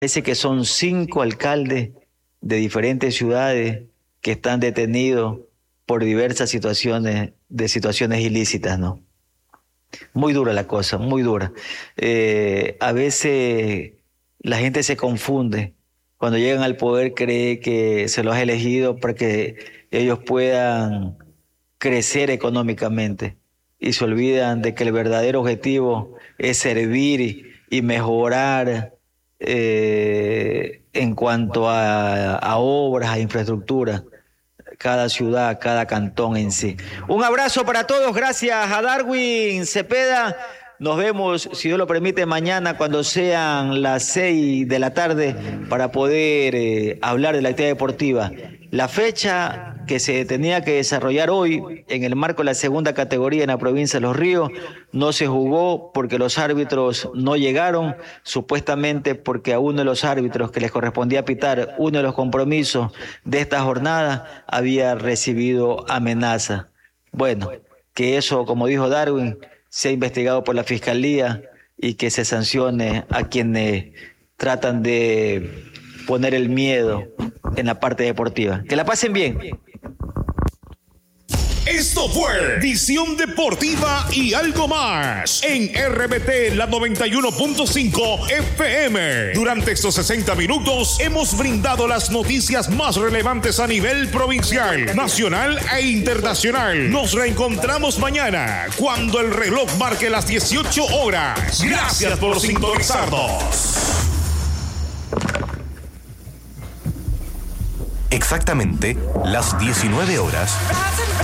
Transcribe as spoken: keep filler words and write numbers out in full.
Parece que son cinco alcaldes de diferentes ciudades que están detenidos por diversas situaciones, de situaciones ilícitas, ¿no? Muy dura la cosa, muy dura. Eh, a veces la gente se confunde. Cuando llegan al poder cree que se los ha elegido para que ellos puedan crecer económicamente y se olvidan de que el verdadero objetivo es servir y mejorar eh, en cuanto a, a obras, a infraestructura, cada ciudad, cada cantón en sí. Un abrazo para todos, gracias a Darwin Cepeda. Nos vemos, si Dios lo permite, mañana cuando sean las seis de la tarde para poder eh, hablar de la actividad deportiva. La fecha que se tenía que desarrollar hoy en el marco de la segunda categoría en la provincia de Los Ríos no se jugó porque los árbitros no llegaron, supuestamente porque a uno de los árbitros que les correspondía pitar uno de los compromisos de esta jornada había recibido amenaza. Bueno, que eso, como dijo Darwin, sea investigado por la Fiscalía y que se sancione a quienes tratan de poner el miedo en la parte deportiva. Que la pasen bien. Esto fue Visión Deportiva y algo más en R B T, la noventa y uno punto cinco F M. Durante estos sesenta minutos hemos brindado las noticias más relevantes a nivel provincial, nacional e internacional. Nos reencontramos mañana cuando el reloj marque las dieciocho horas. Gracias por sintonizarnos. Exactamente las diecinueve horas